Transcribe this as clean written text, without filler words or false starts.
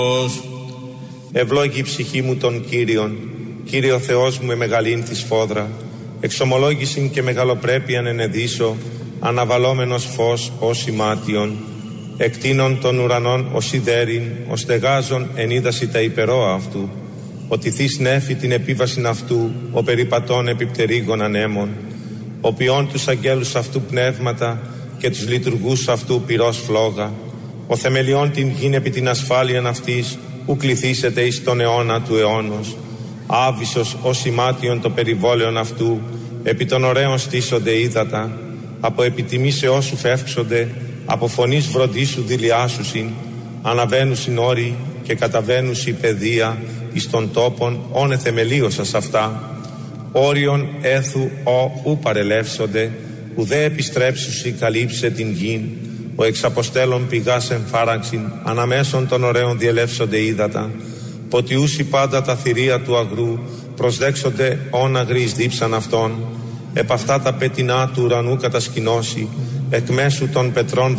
Ευλόγη η ψυχή μου τον Κύριον, Κύριο Θεός μου μεγαλύνθη σφόδρα, εξομολόγησιν και μεγαλοπρέπειαν ενεδίσω, αναβαλόμενος φως ως ημάτιον, εκτείνων των ουρανών ως ιδέριν, ως στεγάζων ενίδαση τα υπερόα αυτού, ότι θείς νέφη την επίβασιν αυτού, ο περιπατών επιπτερίγων ανέμων, ο ποιών τους αγγέλους αυτού πνεύματα και τους λειτουργούς αυτού πυρός φλόγα, ο θεμελιών την γην επί την ασφάλειαν αυτής, ου κληθήσετε εις τον αιώνα του αιώνος, άβυσος ως ημάτιον το περιβόλαιον αυτού, επί των ωραίων στήσονται ύδατα, από επιτιμήσεώς σου φεύξονται, από φωνής βροντίσου δηλιάσουσιν, αναβαίνουσιν όροι και καταβαίνουσι παιδεία εις των τόπων όν εθεμελίωσας αυτά, όριον έθου ου παρελεύσονται, ουδέ επιστρέψουσι καλύψε την γην, ο εξαποστέλων πηγάς εμφάραξιν, αναμέσων των ωραίων διελεύσονται ύδατα, ποτιούσι πάντα τα θηρία του αγρού, προσδέξονται όν αγρείς δίψαν αυτών, επ' αυτά τα πετεινά του ουρανού κατασκηνώσει, εκ μέσου των πετρών